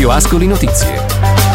Radio Ascoli Notizie.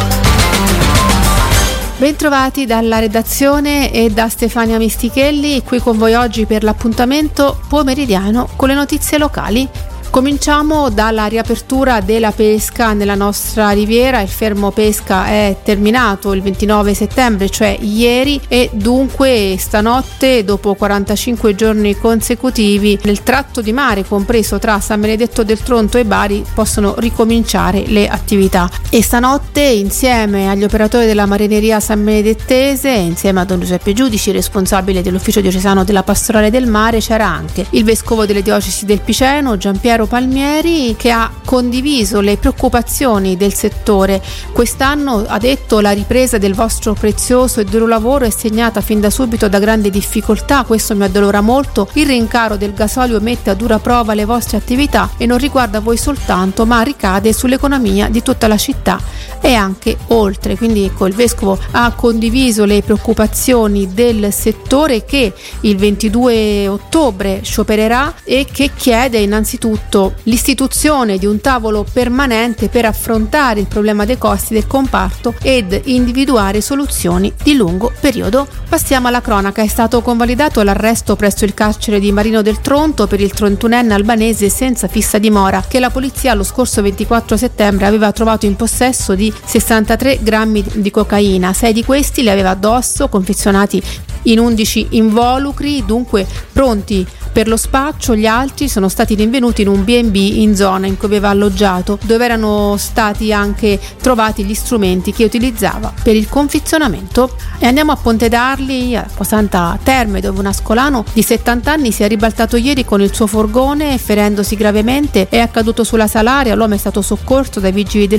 Bentrovati dalla redazione e da Stefania Mistichelli, qui con voi oggi per l'appuntamento pomeridiano con le notizie locali. Cominciamo dalla riapertura della pesca nella nostra riviera. Il fermo pesca è terminato il 29 settembre, cioè ieri, e dunque stanotte, dopo 45 giorni consecutivi, nel tratto di mare compreso tra San Benedetto del Tronto e Bari possono ricominciare le attività. E stanotte, insieme agli operatori della Marineria San Benedettese, insieme a Don Giuseppe Giudici, responsabile dell'ufficio diocesano della Pastorale del Mare, c'era anche il vescovo delle diocesi del Piceno, Giampiero Palmieri, che ha condiviso le preoccupazioni del settore. Quest'anno, ha detto, la ripresa del vostro prezioso e duro lavoro è segnata fin da subito da grandi difficoltà. Questo mi addolora molto. Il rincaro del gasolio mette a dura prova le vostre attività e non riguarda voi soltanto, ma ricade sull'economia di tutta la città e anche oltre. Quindi ecco, il vescovo ha condiviso le preoccupazioni del settore, che il 22 ottobre sciopererà e che chiede innanzitutto l'istituzione di un tavolo permanente per affrontare il problema dei costi del comparto ed individuare soluzioni di lungo periodo. Passiamo alla cronaca. È stato convalidato l'arresto presso il carcere di Marino del Tronto per il 31enne albanese senza fissa dimora, che la polizia lo scorso 24 settembre aveva trovato in possesso di 63 grammi di cocaina. 6 di questi li aveva addosso, confezionati in 11 involucri, dunque pronti per lo spaccio. Gli altri sono stati rinvenuti in un B&B in zona in cui aveva alloggiato, dove erano stati anche trovati gli strumenti che utilizzava per il confezionamento. E andiamo a Ponte d'Arli, a Posanta Terme, dove un ascolano di 70 anni si è ribaltato ieri con il suo furgone ferendosi gravemente. È accaduto sulla Salaria. L'uomo è stato soccorso dai vigili del